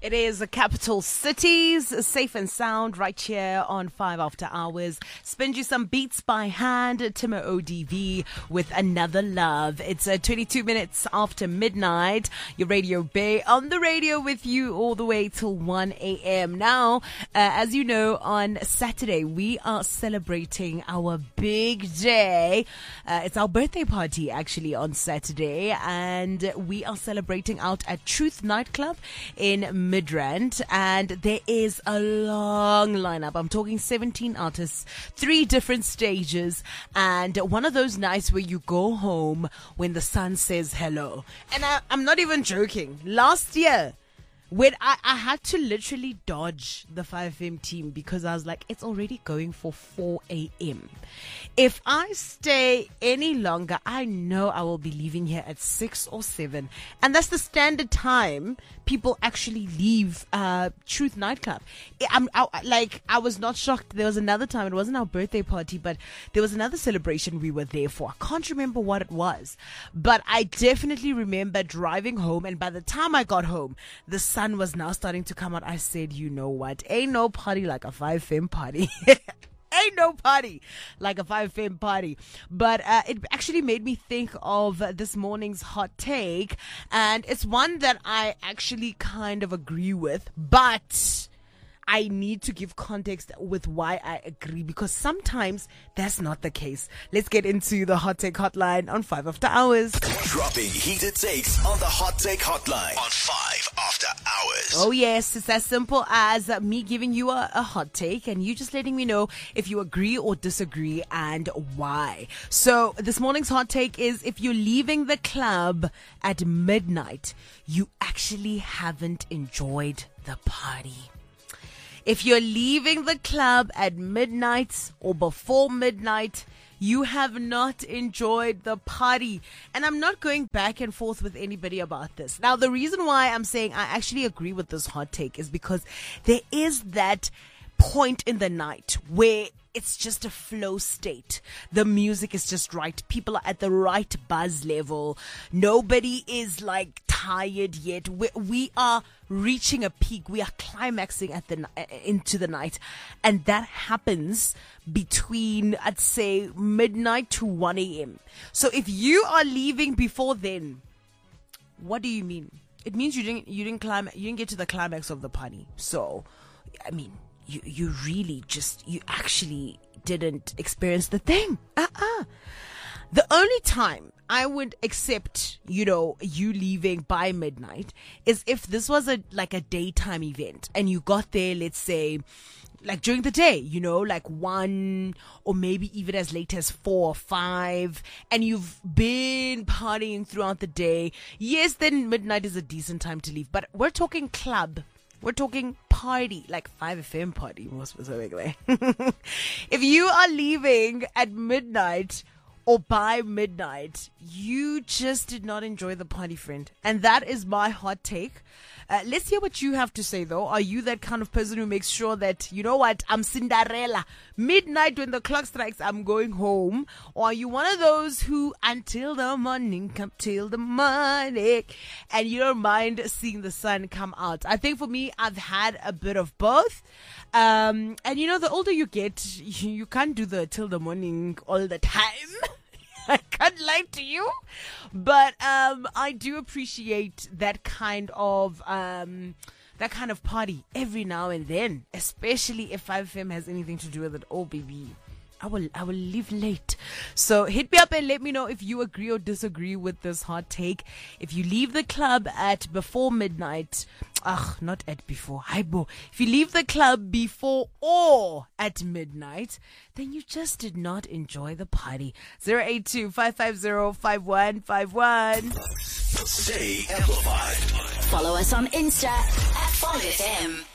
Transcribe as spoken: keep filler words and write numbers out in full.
It is the capital cities, safe and sound, right here on five After Hours. Spin you some beats by hand, Timo O D V with Another Love. It's uh, twenty-two minutes after midnight. Your Radio Bay on the radio with you all the way till one a.m. Now, uh, as you know, on Saturday, we are celebrating our big day. Uh, it's our birthday party, actually, on Saturday. And we are celebrating out at Truth Nightclub in Midrand, and there is a long lineup. I'm talking seventeen artists, three different stages, and one of those nights where you go home when the sun says hello. And I, I'm not even joking. Last year, when I, I had to literally dodge the five F M team because I was like, it's already going for four a.m. If I stay any longer, I know I will be leaving here at six or seven. And that's the standard time people actually leave uh, Truth Nightclub. I'm I, like, I was not shocked. There was another time, it wasn't our birthday party, but there was another celebration we were there for. I can't remember what it was, but I definitely remember driving home, and by the time I got home, the sun was now starting to come out. I said, you know what? Ain't no party like a five F M party. Ain't no party like a five F M party. But uh, it actually made me think of uh, this morning's hot take. And it's one that I actually kind of agree with. But I need to give context with why I agree, because sometimes that's not the case. Let's get into the hot take hotline on five After Hours. Dropping heated takes on the hot take hotline on five After Hours. Oh yes, it's as simple as uh, me giving you a, a hot take and you just letting me know if you agree or disagree and why. So this morning's hot take is, if you're leaving the club at midnight, you actually haven't enjoyed the party. If you're leaving the club at midnight or before midnight, you have not enjoyed the party. And I'm not going back and forth with anybody about this. Now, the reason why I'm saying I actually agree with this hot take is because there is that point in the night where it's just a flow state. The music is just right. People are at the right buzz level. Nobody is like tired yet. We, we are reaching a peak. We are climaxing at the into the night, and that happens between, I'd say, midnight to one a.m. So if you are leaving before then, what do you mean? It means you didn't you didn't climb you didn't get to the climax of the party. So, I mean, You you really just, you actually didn't experience the thing. Uh-uh. The only time I would accept, you know, you leaving by midnight is if this was a like a daytime event and you got there, let's say, like during the day, you know, like one or maybe even as late as four or five, and you've been partying throughout the day. Yes, then midnight is a decent time to leave, but we're talking club. We're talking party, like five F M party, more specifically. If you are leaving at midnight or by midnight, you just did not enjoy the party, friend. And that is my hot take. Uh, let's hear what you have to say, though. Are you that kind of person who makes sure that, you know what, I'm Cinderella. Midnight when the clock strikes, I'm going home. Or are you one of those who, until the morning, come till the morning, and you don't mind seeing the sun come out? I think for me, I've had a bit of both. Um, and you know, the older you get, you, you can't do the till the morning all the time. I can't lie to you, but um, I do appreciate that kind of um, that kind of party every now and then, especially if five F M has anything to do with it. Oh, baby, I will I will leave late. So hit me up and let me know if you agree or disagree with this hot take. If you leave the club at before midnight, ugh, not at before, Haibo. If you leave the club before or at midnight, then you just did not enjoy the party. zero eight two, five five zero, five one five one. Stay amplified. Follow us on Insta at five F M.